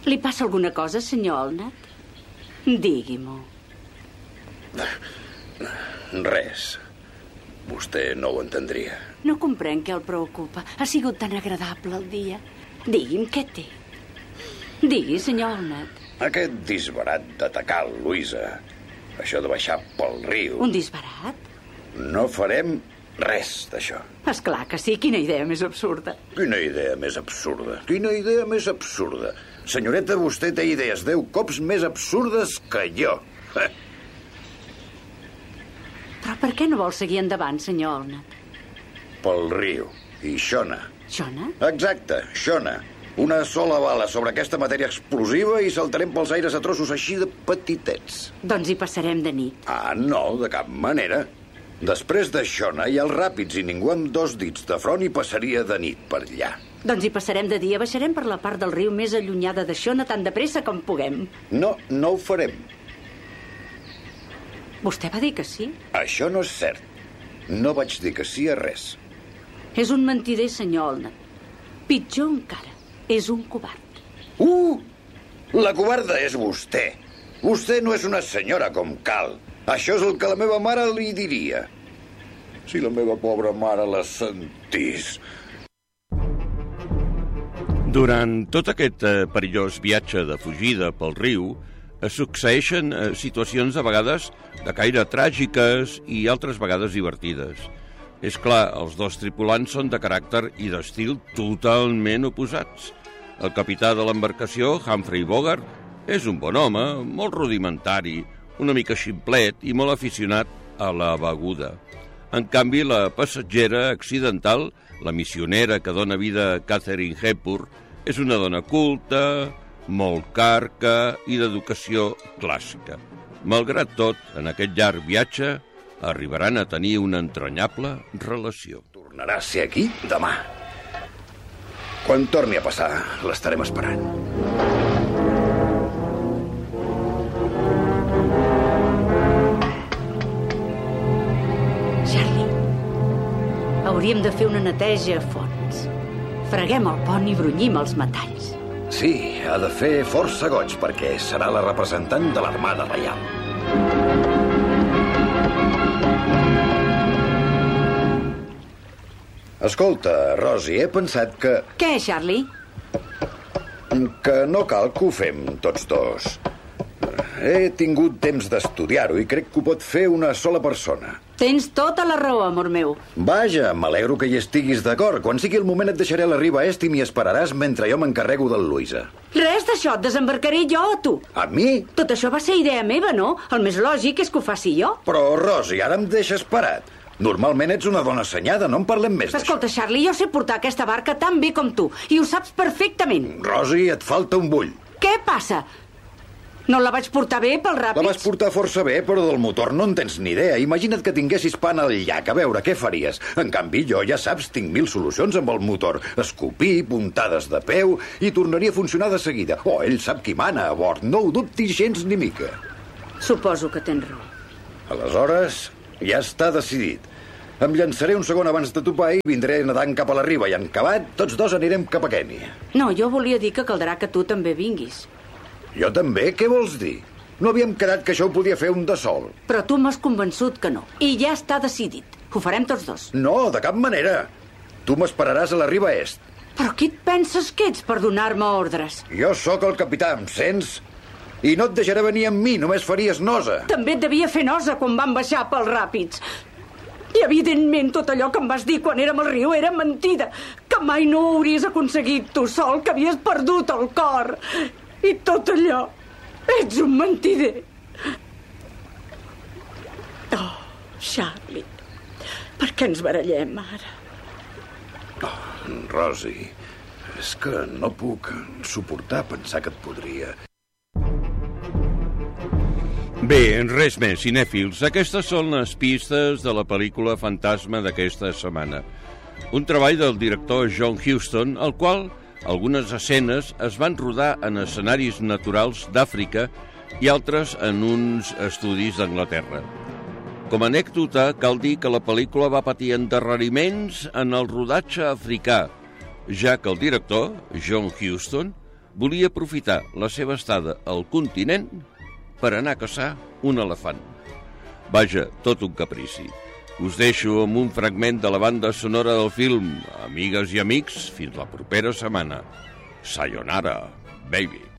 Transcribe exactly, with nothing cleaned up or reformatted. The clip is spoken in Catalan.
Li passa alguna cosa, senyor Olnat? Digui-m'ho. Res. Vostè no ho entendria. No comprenc què el preocupa. Ha sigut tan agradable el dia. Digui'm què té. Digui, senyor Olnat. Aquest disbarat d'atacar el Luisa. Això de baixar pel riu. Un disbarat? No farem res d'això. Esclar que sí. Quina idea més absurda. Quina idea més absurda. Quina idea més absurda. Senyoreta, vostè té idees deu cops més absurdes que jo. Eh. Però per què no vol seguir endavant, senyor Olnat? Pel riu. I Xona. Xona? Exacte, Xona. Una sola bala sobre aquesta matèria explosiva i saltarem pels aires a trossos així de petitets. Doncs hi passarem de nit. Ah, no, de cap manera. Després de Xona hi ha els ràpids i ningú amb dos dits de front hi passaria de nit per allà. Doncs hi passarem de dia. Baixarem per la part del riu més allunyada de Xona tan de pressa com puguem. No, no ho farem. Vostè va dir que sí? Això no és cert. No vaig dir que sí a res. És un mentider, senyor Olnat. Pitjor encara, és un covard. Uh! La covarda és vostè. Vostè no és una senyora com cal. Això és el que la meva mare li diria. Si la meva pobra mare la sentís. Durant tot aquest eh, perillós viatge de fugida pel riu es succeeixen eh, situacions a vegades de caire tràgiques i altres vegades divertides. És clar, els dos tripulants són de caràcter i d'estil totalment oposats. El capità de l'embarcació, Humphrey Bogart, és un bon home, molt rudimentari, una mica ximplet i molt aficionat a la beguda. En canvi, la passatgera accidental, la missionera que dona vida a Katharine Hepburn, és una dona culta, molt carca i d'educació clàssica. Malgrat tot, en aquest llarg viatge, arribaran a tenir una entranyable relació. Tornarà a ser aquí demà. Quan torni a passar, l'estarem esperant. Charlie, hauríem de fer una neteja a fons. Freguem el pont i brunyim els metalls. Sí, ha de fer força goig perquè serà la representant de l'Armada Reial. Escolta, Rosi, he pensat que... Què, Charlie? Que no cal que ho fem tots dos. He tingut temps d'estudiar-ho i crec que ho pot fer una sola persona. Tens tota la raó, amor meu. Vaja, m'alegro que hi estiguis d'acord. Quan sigui el moment et deixaré a la riba est i m'hi esperaràs mentre jo m'encarrego del Luisa. Res d'això, et desembarcaré jo a tu. A mi? Tot això va ser idea meva, no? El més lògic és que ho faci jo. Però, Rosi, ara em deixes parat. Normalment ets una dona assenyada, no en parlem més d'això. Escolta, Charlie, jo sé portar aquesta barca tan bé com tu, i ho saps perfectament. Rosi, et falta un bull. Què passa? No la vaig portar bé pels ràpids? La vas portar força bé, però del motor no en tens ni idea. Imagina't que tinguessis pan al llac, a veure, què faries? En canvi, jo, ja saps, tinc mil solucions amb el motor. Escopir, puntades de peu, i tornaria a funcionar de seguida. Oh, ell sap qui mana a bord, no ho dubtis gens ni mica. Suposo que tens raó. Aleshores, ja està decidit. Em llançaré un segon abans de topar i vindré nedant cap a la riba i en acabat, tots dos anirem cap a Kènia. No, jo volia dir que caldrà que tu també vinguis. Jo també? Què vols dir? No havíem quedat que això ho podia fer un de sol. Però tu m'has convençut que no. I ja està decidit. Ho farem tots dos. No, de cap manera. Tu m'esperaràs a la riba est. Però qui et penses que ets per donar-me ordres? Jo sóc el capità, em sents? I no et deixaré venir amb mi, només faries nosa. També et devia fer nosa quan vam baixar pels ràpids. I, evidentment, tot allò que em vas dir quan érem al riu era mentida. Que mai no ho hauries aconseguit tu sol, que havies perdut el cor. I tot allò. Ets un mentider. Oh, Charlie, per què ens barallem ara? Oh, Rosi, és que no puc suportar pensar que et podria... Bé, res més, cinèfils. Aquestes són les pistes de la pel·lícula Fantasma d'aquesta setmana. Un treball del director John Huston, el qual algunes escenes es van rodar en escenaris naturals d'Àfrica i altres en uns estudis d'Anglaterra. Com a anècdota, cal dir que la pel·lícula va patir endarreriments en el rodatge africà, ja que el director, John Huston, volia aprofitar la seva estada al continent per anar a caçar un elefant. Vaja, tot un caprici. Us deixo amb un fragment de la banda sonora del film. Amigues i amics, fins la propera setmana. Sayonara, baby.